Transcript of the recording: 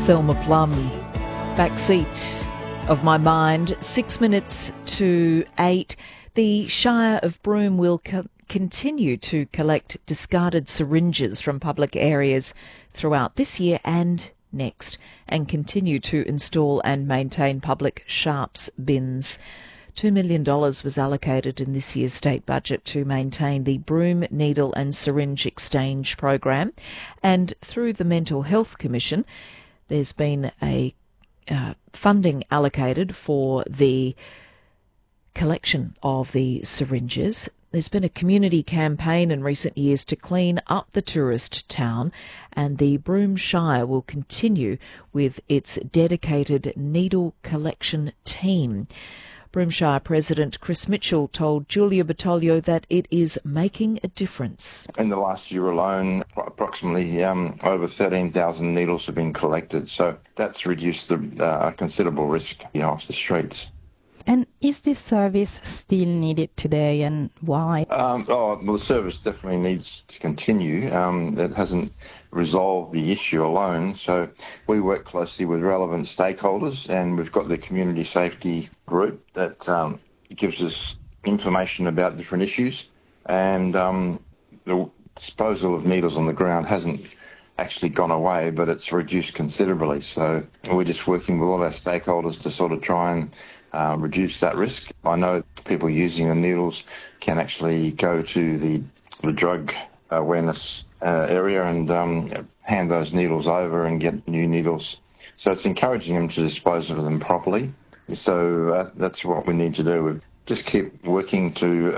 Thelma Plum, backseat of my mind. 6 minutes to 8. The Shire of Broome will continue to collect discarded syringes from public areas throughout this year and next, and continue to install and maintain public sharps bins. $2 million was allocated in this year's state budget to maintain the Broome Needle and Syringe Exchange program, and through the Mental Health Commission there's been a funding allocated for the collection of the syringes. There's been a community campaign in recent years to clean up the tourist town, and the Broome Shire will continue with its dedicated needle collection team. Broome Shire President Chris Mitchell told Julia Battaglio that it is making a difference. In the last year alone, approximately over 13,000 needles have been collected, so that's reduced the considerable risk off the streets. And is this service still needed today, and why? Well, the service definitely needs to continue. It hasn't resolved the issue alone, so we work closely with relevant stakeholders, and we've got the community safety group that gives us information about different issues, and the disposal of needles on the ground hasn't actually gone away, but it's reduced considerably. So we're just working with all our stakeholders to sort of try and reduce that risk. I know people using the needles can actually go to the drug awareness area and hand those needles over and get new needles. So it's encouraging them to dispose of them properly. So that's what we need to do. We just keep working to